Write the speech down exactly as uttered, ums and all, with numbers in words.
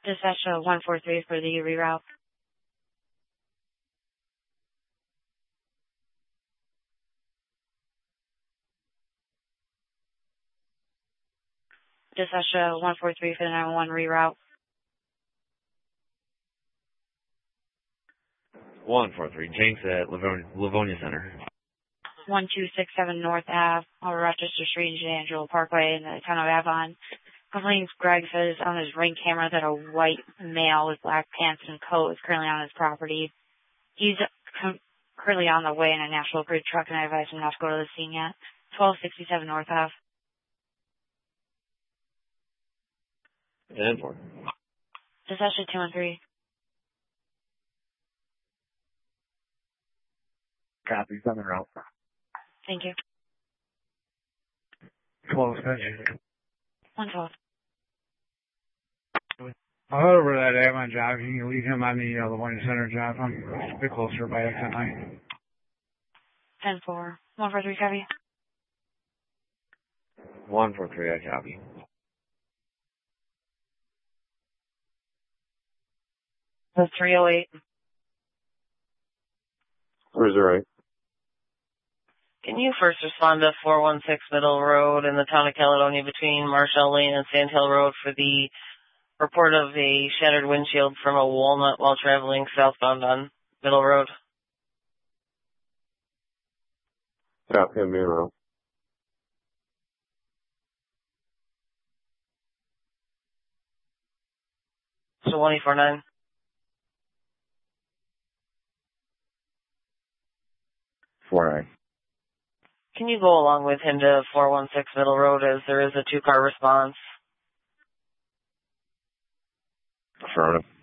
Dispatch uh, one four three for the reroute. Dispatch uh, one four three for the nine one one reroute. one four three, Jinx at Livonia, Livonia Center. one two six seven North Ave, over Rochester Street, Angelo Parkway, in the town of Avon. Complaints Greg says on his ring camera that a white male with black pants and coat is currently on his property. He's com- currently on the way in a National Grid truck, and I advise him not to go to the scene yet. twelve sixty-seven North Ave. And four. Dispatch two one three. Copy, seven route. Thank you. twelve, seven. one twelve. I'll head over to that Avon job. You can leave him on the uh, Livonia Center job. I'm a bit closer by exit nine. ten four. one four three, copy. one four three, I copy. The three oh eight. Where's the right? Can you first respond to four one six Middle Road in the town of Caledonia between Marshall Lane and Sand Hill Road for the report of a shattered windshield from a walnut while traveling southbound on Middle Road? Copy, I'm being wrong. So one eight four nine. four nine. Can you go along with him to four one six Middle Road as there is a two-car response? Affirmative.